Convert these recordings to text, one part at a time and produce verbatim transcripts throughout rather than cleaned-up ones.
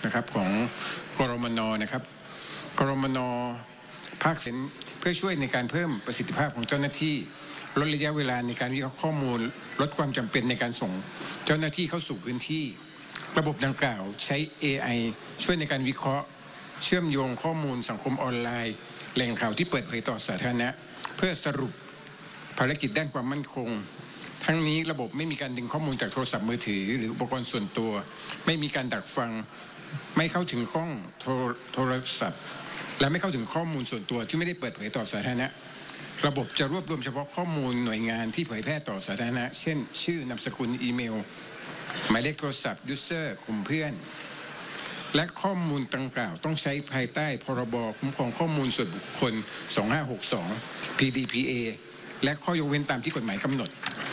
นะครับของกรมนนะครับกรมนภาคเสนเพื่อช่วยในการเพิ่มประสิทธิภาพของเจ้าหน้าที่ลดระยะเวลาในการวิเคราะห์ข้อมูลลดความจำเป็นในการส่งเจ้าหน้าที่เข้าสู่พื้นที่ระบบดังกล่าวใช้ เอ ไอ ช่วยในการวิเคราะห์เชื่อมโยงข้อมูลสังคมออนไลน์แหล่งข่าวที่เปิดเผยต่อสาธารณะเพื่อสรุปภารกิจด้านความมั่นคงทั้งนี้ระบบไม่มีการดึงข้อมูลจากโทรศัพท์มือถือหรืออุปกรณ์ส่วนตัวไม่มีการดักฟังไม่เข้าถึงข้องโทรศัพท์และไม่เข้าถึงข้อมูลส่วนตัวที่ไม่ได้เปิดเผยต่อสาธารณะระบบจะรวบรวมเฉพาะข้อมูลหน่วยงานที่เผยแพร่ต่อสาธารณะเช่นชื่อนามสกุลอีเมลหมายเลขโทรศัพท์ยูเซอร์กลุ่มเพื่อนและข้อมูลดังกล่าวต้องใช้ภายใต้พรบคุ้มครองข้อมูลส่วนบุคคลสองห้าหกสอง พี ดี พี เอ และข้อยกเว้นตามที่กฎหมายกำหนด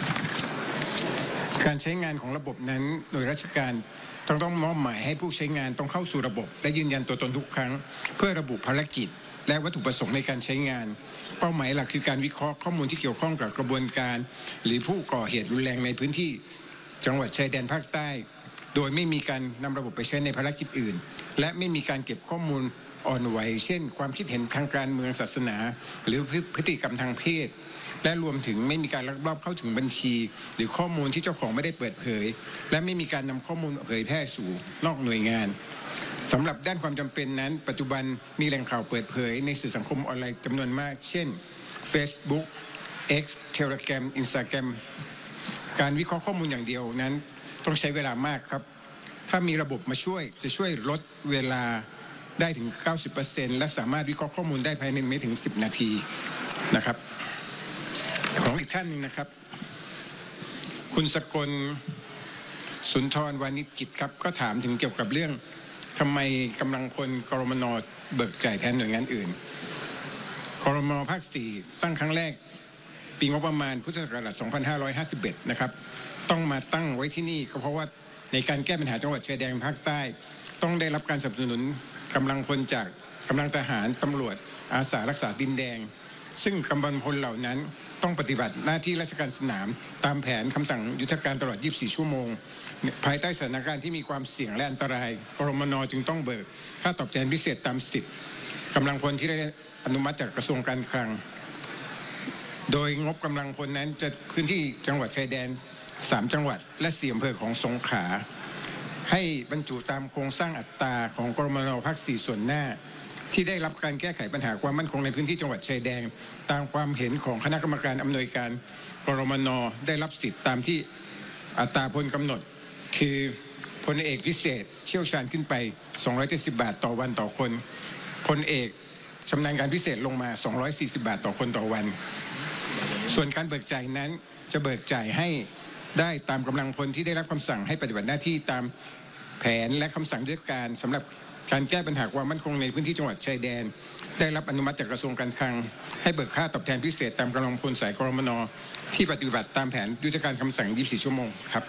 การใช้งานของระบบนั้นหน่วยราชการต้องต้องมอบหมายให้ผู้ใช้งานต้องเข้าสู่ระบบและยืนยันตัวตนทุกครั้งเพื่อระบุภารกิจและวัตถุประสงค์ในการใช้งานเป้าหมายหลักคือการวิเคราะห์ข้อมูลที่เกี่ยวข้องกับกระบวนการหรือผู้ก่อเหตุรุนแรงในพื้นที่จังหวัดชายแดนภาคใต้โดยไม่มีการนำระบบไปใช้ในภารกิจอื่นและไม่มีการเก็บข้อมูลอ่อนไหวเช่นความคิดเห็นทางการเมืองศาสนาหรือพฤติกรรมทางเพศและรวมถึงไม่มีการลักลอบเข้าถึงบัญชีหรือข้อมูลที่เจ้าของไม่ได้เปิดเผยและไม่มีการนำข้อมูลเผยแพร่สู่นอกหน่วยงานสำหรับด้านความจำเป็นนั้นปัจจุบันมีแหล่งข่าวเปิดเผยในสื่อสังคมออนไลน์จำนวนมากเช่น Facebook X Telegram Instagram การวิเคราะห์ข้อมูลอย่างเดียวนั้นต้องใช้เวลามากครับถ้ามีระบบมาช่วยจะช่วยลดเวลาได้ถึง เก้าสิบเปอร์เซ็นต์ และสามารถวิเคราะห์ข้อมูลได้ภายในไม่ถึงสิบนาทีนะครับของอีกท่านหนึ่งนะครับคุณสกลสุนทรวานิชกิจครับก็ถามถึงเกี่ยวกับเรื่องทำไมกำลังพลกรมนเบิกจ่ายแทนหน่วยงานอื่นกรมนภาคสี่ตั้งครั้งแรกปีงบประมาณพุทธศักราชสองพันห้าร้อยห้าสิบเอ็ดนะครับต้องมาตั้งไว้ที่นี่ก็เพราะว่าในการแก้ปัญหาจังหวัดชายแดนภาคใต้ต้องได้รับการสนับสนุนกำลังพลจากกำลังทหารตำรวจอาสารักษาดินแดงซึ่งกำลังพลเหล่านั้นต้องปฏิบัติหน้าที่ราชการสนามตามแผนคำสั่งยุทธการตลอดยี่สิบสี่ชั่วโมงภายใต้สถานการณ์ที่มีความเสี่ยงและอันตรายกรมนจึงต้องเบิกค่าตอบแทนพิเศษตามสิทธิกำลังพลที่ได้อนุมัติจากกระทรวงการคลังโดยงบกำลังพลนั้นจะพื้นที่จังหวัดชายแดนสามจังหวัดและสี่อำเภอของสงขลาให้บรรจุตามโครงสร้างอัตราของกรมนภาคสี่ส่วนหน้าที่ได้รับการแก้ไขปัญหาความมั่นคงในพื้นที่จังหวัดชายแดนตามความเห็นของคณะกรรมการอำนวยการกรมนได้รับสิทธิ์ตามที่อัตราพลกำหนดคือพลเอกพิเศษเชี่ยวชาญขึ้นไปสองร้อยเจ็ดสิบบาทต่อวันต่อคนพลเอกชำนาญการพิเศษลงมาสองร้อยสี่สิบบาทต่อคนต่อวันส่วนการเบิกจ่ายนั้นจะเบิกจ่ายให้ได้ตามกำลังพลที่ได้รับคำสั่งให้ปฏิบัติหน้าที่ตามแผนและคำสั่งยุทธการสำหรับการแก้ปัญหาความมั่นคงในพื้นที่จังหวัดชายแดนได้รับอนุมัติจากกระทรวงการคลังให้เบิกค่าตอบแทนพิเศษตามกำลังพลสายกรมนที่ปฏิบัติตามแผนยุทธการคำสั่งยี่สิบสี่ชั่วโมงครับ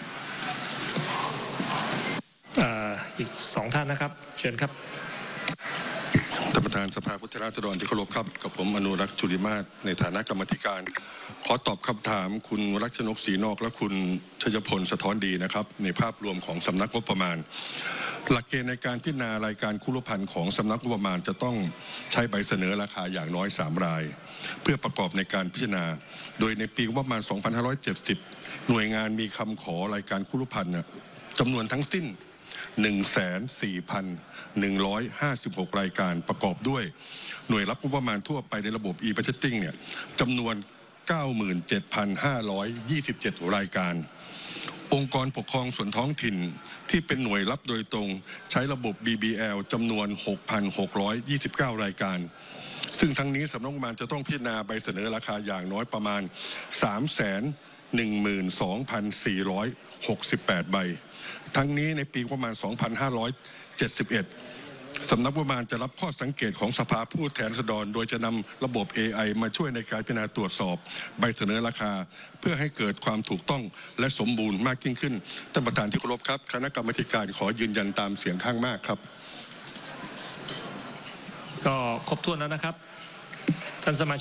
อีกสองท่านนะครับเชิญครับท่านประธานสภาผู้แทนราษฎรที่เคารพครับกับผมอนุรักษ์จุลิมาศในฐานะกรรมธิการขอตอบคำถามคุณรัชนกศรีนอกและคุณชยพลสะท้อนดีนะครับในภาพรวมของสำนักงบประมาณหลักเกณฑ์ในการพิจารณารายการคุรุพันธ์ของสำนักงบประมาณจะต้องใช้ใบเสนอราคาอย่างน้อยสามรายเพื่อประกอบในการพิจารณาโดยในปีงบประมาณสองพันห้าร้อยเจ็ดสิบหน่วยงานมีคำขอรายการคุรุพันธ์จำนวนทั้งสิ้น หนึ่งแสนสี่พันหนึ่งร้อยห้าสิบหก รายการประกอบด้วยหน่วยรับงบประมาณทั่วไปในระบบ e-budgeting เนี่ยจำนวน เก้าหมื่นเจ็ดพันห้าร้อยยี่สิบเจ็ด รายการองค์กรปกครองส่วนท้องถิ่นที่เป็นหน่วยรับโดยตรงใช้ระบบ บี บี แอล จำนวน หกพันหกร้อยยี่สิบเก้า รายการซึ่งทั้งนี้สำนักงบประมาณจะต้องพิจารณาใบเสนอราคาอย่างน้อยประมาณ สามแสนหนึ่งหมื่นสองพันสี่ร้อยหกสิบแปด ใบทั้งนี้ในปีประมาณ สองพันห้าร้อยเจ็ดสิบเอ็ด สำนักงบประมาณจะรับข้อสังเกตของสภาผู้แทนราษฎรโดยจะนำระบบ เอ ไอ มาช่วยในการพิจารณาตรวจสอบใบเสนอราคาเพื่อให้เกิดความถูกต้องและสมบูรณ์มากยิ่งขึ้นท่านประธานที่เคารพครับคณะกรรมการขอยืนยันตามเสียงข้างมากครับก็ครบถ้วนแล้วนะครับท่านสมาชิก